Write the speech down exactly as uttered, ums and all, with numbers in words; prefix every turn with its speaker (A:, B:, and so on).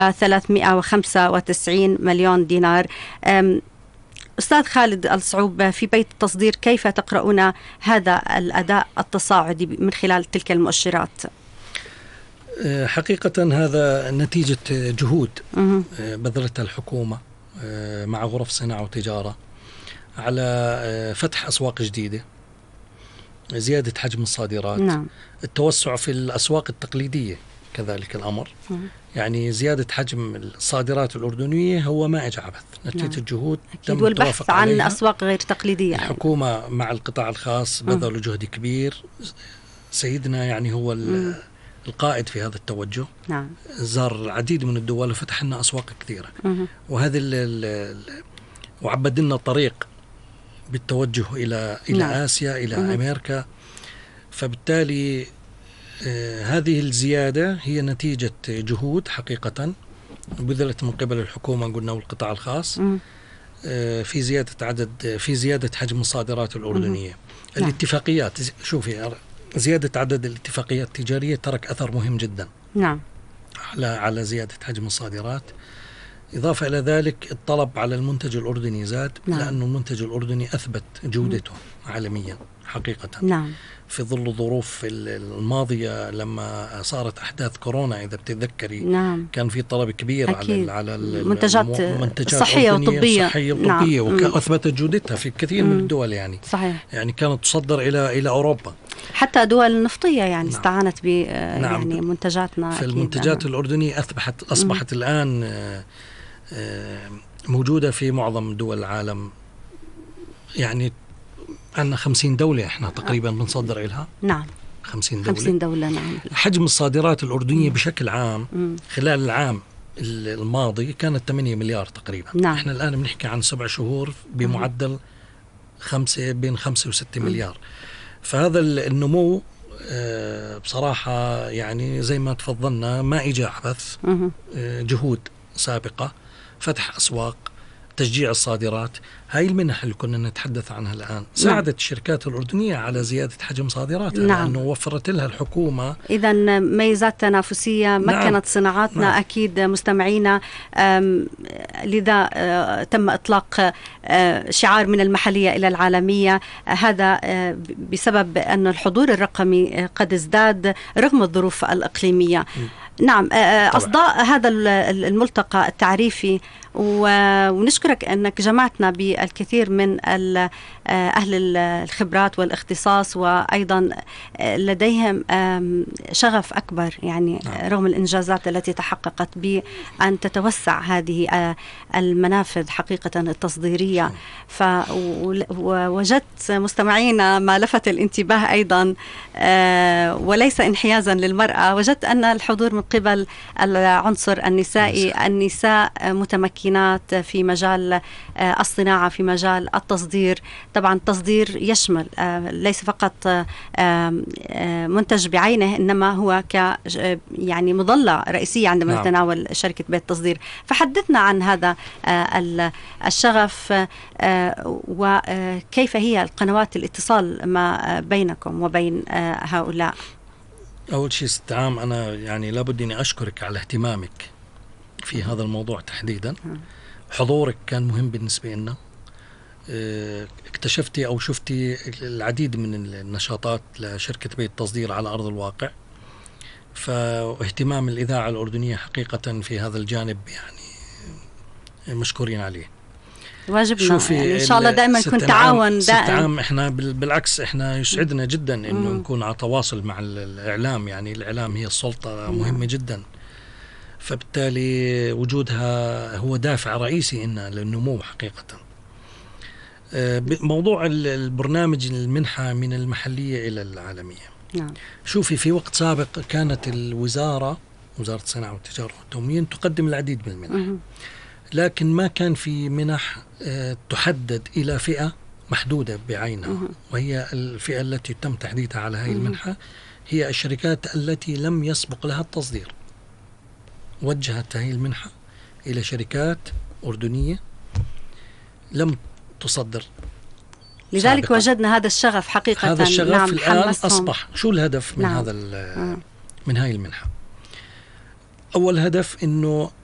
A: ثلاثمئة وخمسة وتسعين مليون دينار. أستاذ خالد الصعوب، في بيت التصدير كيف تقرؤون هذا الأداء التصاعدي من خلال تلك المؤشرات؟
B: حقيقة هذا نتيجة جهود بذلتها الحكومة مع غرف صناعة وتجارة على فتح أسواق جديدة، زيادة حجم الصادرات، نعم. التوسع في الأسواق التقليدية كذلك الأمر، مم. يعني زيادة حجم الصادرات الأردنية هو ما إجا عبث، نتيجة نعم. جهود
A: تم والبحث عن أسواق غير تقليدية.
B: الحكومة يعني. مع القطاع الخاص بذلوا جهد كبير. سيدنا يعني هو القائد في هذا التوجه، نعم. زار العديد من الدول وفتح لنا أسواق كثيرة، وهذه وعبد لنا الطريق بالتوجه إلى إلى نعم. آسيا، إلى مم. أمريكا. فبالتالي آه هذه الزيادة هي نتيجة جهود حقيقة بذلت من قبل الحكومة قلنا والقطاع الخاص آه في زيادة عدد في زيادة حجم الصادرات الأردنية. مم. الاتفاقيات، شوفي زيادة عدد الاتفاقيات التجارية ترك أثر مهم جدا
A: نعم.
B: على على زيادة حجم الصادرات. إضافة إلى ذلك الطلب على المنتج الأردني زاد، نعم. لأن المنتج الأردني أثبت جودته مم. عالميا حقيقة، نعم. في ظل الظروف الماضية لما صارت أحداث كورونا إذا بتتذكري، نعم. كان في طلب كبير أكيد. على على
A: المنتجات الصحية والطبية،
B: الصحية والطبية، نعم. وأثبتت جودتها في كثير مم. من الدول، يعني صحيح. يعني كانت تصدر إلى إلى أوروبا،
A: حتى دول نفطية يعني نعم. استعانت ب نعم. يعني منتجاتنا.
B: في المنتجات الأردنية أصبحت أصبحت مم. الآن موجودة في معظم دول العالم، يعني عندنا خمسين دولة احنا تقريبا بنصدر إلها،
A: نعم.
B: خمسين دولة.
A: خمسين دولة نعم.
B: حجم الصادرات الأردنية مم. بشكل عام
A: مم.
B: خلال العام الماضي كانت ثمانية مليار تقريبا،
A: نعم.
B: احنا الآن بنحكي عن سبع شهور بمعدل خمسة بين خمسة وستة مليار. فهذا النمو بصراحة يعني زي ما تفضلنا ما إجا عبث، جهود سابقة، فتح أسواق، تشجيع الصادرات. هاي المنح اللي كنا نتحدث عنها الآن ساعدت نعم. الشركات الأردنية على زيادة حجم صادراتها، نعم. لأنه وفرت لها الحكومة
A: إذن ميزات تنافسية مكنت نعم. صناعاتنا، نعم. أكيد مستمعينا، لذا تم إطلاق شعار من المحلية إلى العالمية، هذا بسبب أن الحضور الرقمي قد ازداد رغم الظروف الإقليمية. م. نعم. أصداء هذا الملتقى التعريفي، ونشكرك أنك جمعتنا بالكثير من أهل الخبرات والاختصاص، وأيضا لديهم شغف أكبر يعني رغم الإنجازات التي تحققت بأن تتوسع هذه المنافذ حقيقة التصديرية. فوجدت مستمعينا ما لفت الانتباه أيضا وليس انحيازا للمرأة، وجدت أن الحضور من قبل العنصر النسائي، النساء متمكنات في مجال الصناعة، في مجال التصدير. طبعا التصدير يشمل ليس فقط منتج بعينه، إنما هو ك يعني مظلة رئيسية عندما نعم. نتناول شركة بيت تصدير. فحدثنا عن هذا الشغف، وكيف هي القنوات الاتصال ما بينكم وبين هؤلاء.
B: أول شيء ست عام أنا يعني لابد أني أشكرك على اهتمامك في هذا الموضوع تحديدا. حضورك كان مهم بالنسبة لنا، اكتشفتي أو شفتي العديد من النشاطات لشركة بيت تصدير على أرض الواقع، فاهتمام الإذاعة الأردنية حقيقة في هذا الجانب يعني مشكورين عليه.
A: واجبنا يعني إن شاء الله دائما نكون تعاون دائم.
B: ست عام إحنا بالعكس إحنا يسعدنا جدا إنه مم. نكون على تواصل مع الإعلام، يعني الإعلام هي السلطة مهمة مم. جدا، فبالتالي وجودها هو دافع رئيسي إنه للنمو حقيقة. موضوع البرنامج المنحة من المحلية إلى العالمية،
A: نعم.
B: شوفي في وقت سابق كانت الوزارة وزارة الصناعة والتجارة والتموين تقدم العديد من المنح، مم. لكن ما كان في منح تحدد إلى فئة محدودة بعينها، مم. وهي الفئة التي تم تحديدها على هذه المنحة هي الشركات التي لم يسبق لها التصدير. وجهت هذه المنحة إلى شركات أردنية لم تصدر،
A: لذلك سابقا. وجدنا هذا الشغف حقيقة.
B: هذا الشغف نعم الآن
A: حمسهم.
B: أصبح شو الهدف من نعم. هذا من هاي المنحة؟ أول هدف إنه